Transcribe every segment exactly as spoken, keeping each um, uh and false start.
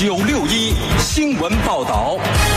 九六一新闻报道。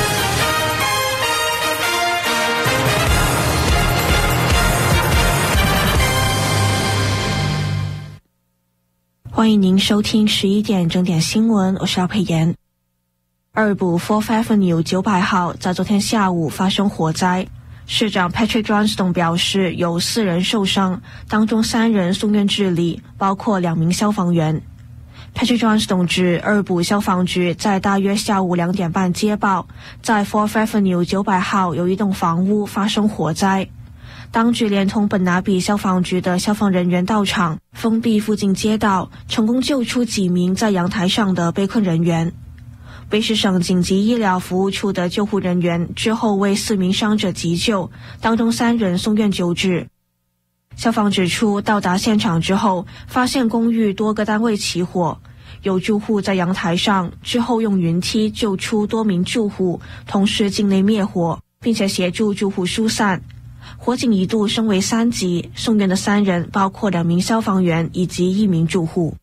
欢迎您收听十一点整点新闻，我是姚佩妍。二部 Fourth Avenue 九百号在昨天下午发生火灾，市长 Patrick Johnston 表示有四人受伤，当中三人送院治理，包括两名消防员。Patrick Johnston 指二部消防局在大约下午两点半接报，在 Fourth Avenue 九百号有一栋房屋发生火灾。当局连同本拿比消防局的消防人员到场，封闭附近街道，成功救出几名在阳台上的被困人员。威士省紧急医疗服务处的救护人员之后为四名伤者急救，当中三人送院救治。消防指出，到达现场之后，发现公寓多个单位起火，有住户在阳台上，之后用云梯救出多名住户，同时境内灭火，并且协助住户疏散。火警一度升为三级，送院的三人包括两名消防员以及一名住户。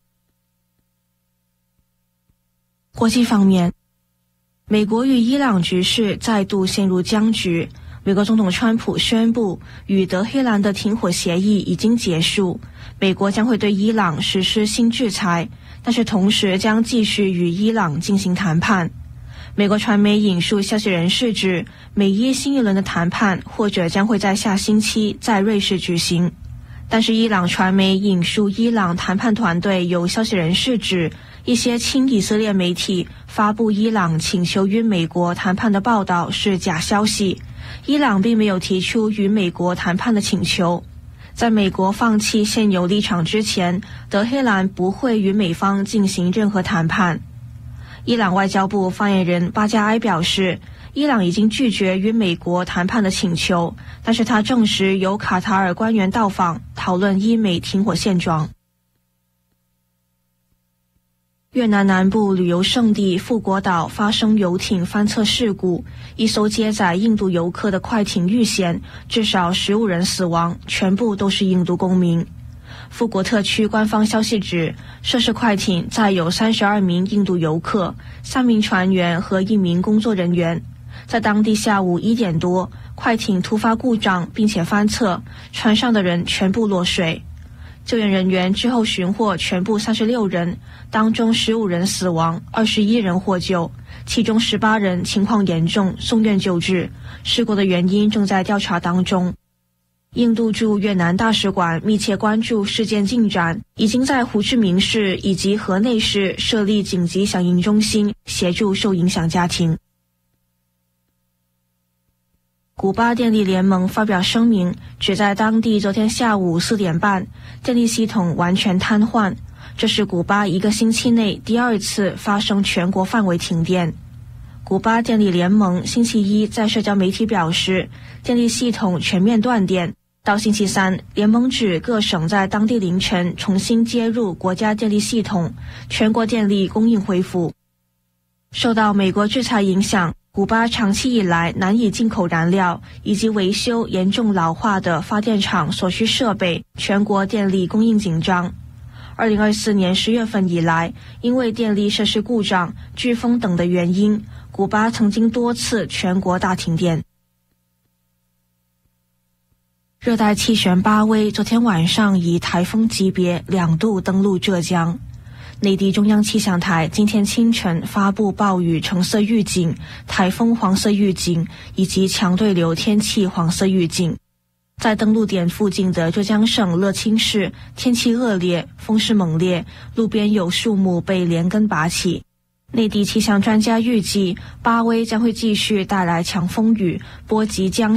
国际方面，美国与伊朗局势再度陷入僵局。美国总统川普宣布，与德黑兰的停火协议已经结束，美国将会对伊朗实施新制裁，但是同时将继续与伊朗进行谈判。美国传媒引述消息人士指，美伊新一轮的谈判或者将会在下星期在瑞士举行。但是伊朗传媒引述伊朗谈判团队有消息人士指，一些亲以色列媒体发布伊朗请求与美国谈判的报道是假消息，伊朗并没有提出与美国谈判的请求。在美国放弃现有立场之前，德黑兰不会与美方进行任何谈判。伊朗外交部发言人巴加埃表示，伊朗已经拒绝与美国谈判的请求，但是他证实有卡塔尔官员到访，讨论伊美停火现状。越南南部旅游胜地富国岛发生游艇翻侧事故，一艘接载印度游客的快艇遇险，至少十五人死亡，全部都是印度公民。富国特区官方消息指，涉事快艇载有三十二名印度游客、三名船员和一名工作人员。在当地下午一点多，快艇突发故障并且翻侧，船上的人全部落水。救援人员之后寻获全部三十六人，当中十五人死亡，二十一人获救，其中十八人情况严重，送院救治。事故的原因正在调查当中。印度驻越南大使馆密切关注事件进展，已经在胡志明市以及河内市设立紧急响应中心，协助受影响家庭。古巴电力联盟发表声明，指在当地昨天下午四点半，电力系统完全瘫痪，这是古巴一个星期内第二次发生全国范围停电。古巴电力联盟星期一在社交媒体表示，电力系统全面断电。到星期三，联盟指各省在当地凌晨重新接入国家电力系统，全国电力供应恢复。受到美国制裁影响，古巴长期以来难以进口燃料，以及维修严重老化的发电厂所需设备，全国电力供应紧张。二零二四年十月份以来，因为电力设施故障、飓风等的原因，古巴曾经多次全国大停电。热带气旋巴威昨天晚上以台风级别两度登陆浙江。内地中央气象台今天清晨发布暴雨橙色预警、台风黄色预警以及强对流天气黄色预警。在登陆点附近的浙江省乐清市，天气恶劣，风势猛烈，路边有树木被连根拔起。内地气象专家预计，巴威将会继续带来强风雨，波及江